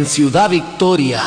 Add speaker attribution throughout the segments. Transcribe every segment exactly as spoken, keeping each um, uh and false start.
Speaker 1: Ciudad Victoria.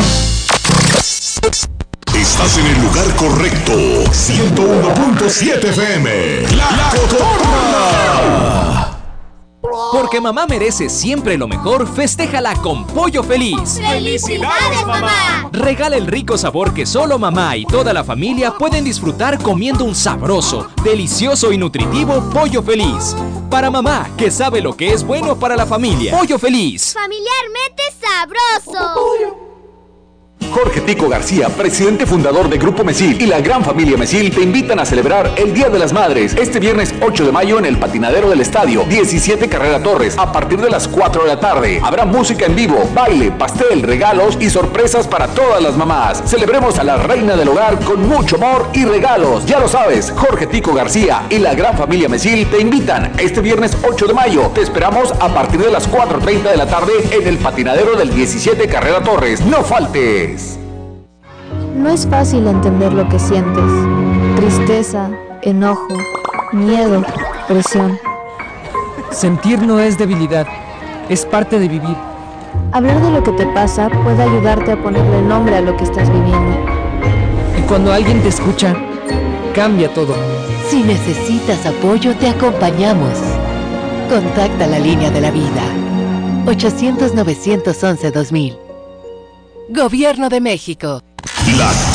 Speaker 2: Estás en el lugar correcto. ciento uno punto siete F M. La, la Cotorra.
Speaker 3: Porque mamá merece siempre lo mejor, festéjala con Pollo Feliz.
Speaker 4: ¡Felicidades, mamá!
Speaker 3: Regala el rico sabor que solo mamá y toda la familia pueden disfrutar comiendo un sabroso, delicioso y nutritivo Pollo Feliz. Para mamá, que sabe lo que es bueno para la familia. Pollo Feliz.
Speaker 4: Familiarmente sabroso.
Speaker 5: Jorge Tico García, presidente fundador de Grupo Mesil y la gran familia Mesil te invitan a celebrar el Día de las Madres este viernes ocho de mayo en el patinadero del estadio diecisiete Carrera Torres a partir de las cuatro de la tarde. Habrá música en vivo, baile, pastel, regalos y sorpresas para todas las mamás. Celebremos a la reina del hogar con mucho amor y regalos. Ya lo sabes, Jorge Tico García y la gran familia Mesil te invitan este viernes ocho de mayo. Te esperamos a partir de las cuatro treinta de la tarde en el patinadero del diecisiete Carrera Torres. ¡No faltes!
Speaker 6: No es fácil entender lo que sientes. Tristeza, enojo, miedo, presión.
Speaker 7: Sentir no es debilidad, es parte de vivir.
Speaker 6: Hablar de lo que te pasa puede ayudarte a ponerle nombre a lo que estás viviendo.
Speaker 7: Y cuando alguien te escucha, cambia todo.
Speaker 8: Si necesitas apoyo, te acompañamos. Contacta la línea de la vida. ochocientos, novecientos once, dos mil. Gobierno de México.
Speaker 2: La